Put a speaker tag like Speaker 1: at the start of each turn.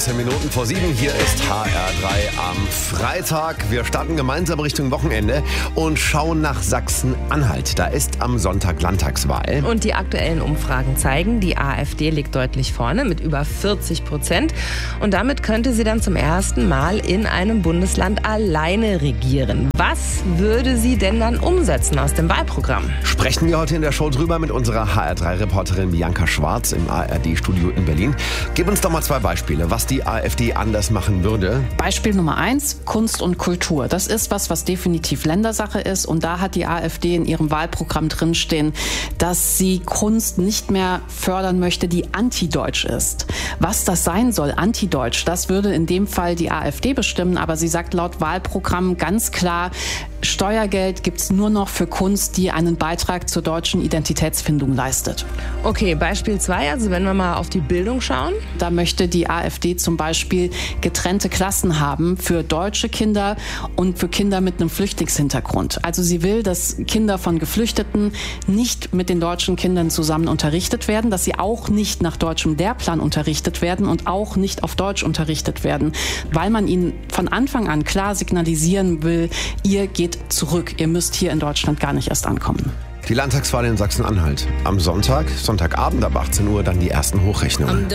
Speaker 1: 19 Minuten vor 7. Hier ist HR3 am Freitag. Wir starten gemeinsam Richtung Wochenende und schauen nach Sachsen-Anhalt. Da ist am Sonntag Landtagswahl.
Speaker 2: Und die aktuellen Umfragen zeigen, die AfD liegt deutlich vorne mit über 40%. Und damit könnte sie dann zum ersten Mal in einem Bundesland alleine regieren. Was würde sie denn dann umsetzen aus dem Wahlprogramm?
Speaker 1: Sprechen wir heute in der Show drüber mit unserer HR3-Reporterin Bianca Schwarz im ARD-Studio in Berlin. Gib uns doch mal 2 Beispiele, was die AfD anders machen würde.
Speaker 3: Beispiel Nummer 1, Kunst und Kultur. Das ist was definitiv Ländersache ist. Und da hat die AfD in ihrem Wahlprogramm drinstehen, dass sie Kunst nicht mehr fördern möchte, die antideutsch ist. Was das sein soll, antideutsch, das würde in dem Fall die AfD bestimmen. Aber sie sagt laut Wahlprogramm ganz klar, Steuergeld gibt es nur noch für Kunst, die einen Beitrag zur deutschen Identitätsfindung leistet.
Speaker 2: Okay, Beispiel 2, also wenn wir mal auf die Bildung schauen.
Speaker 3: Da möchte die AfD zum Beispiel getrennte Klassen haben für deutsche Kinder und für Kinder mit einem Flüchtlingshintergrund. Also sie will, dass Kinder von Geflüchteten nicht mit den deutschen Kindern zusammen unterrichtet werden, dass sie auch nicht nach deutschem Lehrplan unterrichtet werden und auch nicht auf Deutsch unterrichtet werden, weil man ihnen von Anfang an klar signalisieren will, ihr geht zurück, ihr müsst hier in Deutschland gar nicht erst ankommen.
Speaker 1: Die Landtagswahl in Sachsen-Anhalt. Am Sonntagabend ab 18 Uhr dann die ersten Hochrechnungen.